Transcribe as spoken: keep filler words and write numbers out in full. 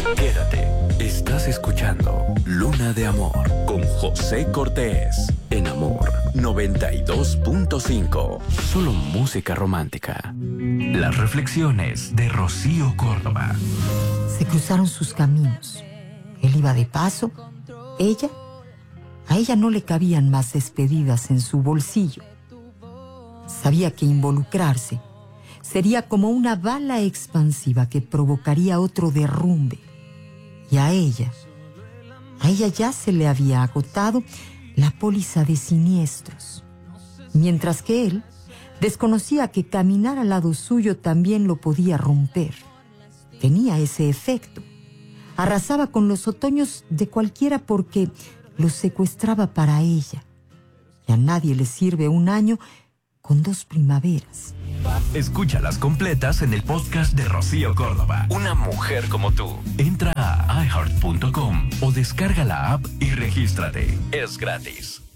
Quédate. Estás escuchando Luna de Amor con José Cortés en Amor noventa y dos punto cinco. Solo música romántica. Las reflexiones de Rocío Córdoba. Se cruzaron sus caminos. Él iba de paso. Ella, a ella no le cabían más despedidas en su bolsillo. Sabía que involucrarse sería como una bala expansiva que provocaría otro derrumbe. Y a ella, a ella ya se le había agotado la póliza de siniestros. Mientras que él desconocía que caminar al lado suyo también lo podía romper. Tenía ese efecto. Arrasaba con los otoños de cualquiera porque los secuestraba para ella. Y a nadie le sirve un año con dos primaveras. Escúchalas completas en el podcast de Rocío Córdoba. Una mujer como tú. Entra a i heart punto com o descarga la app y regístrate. Es gratis.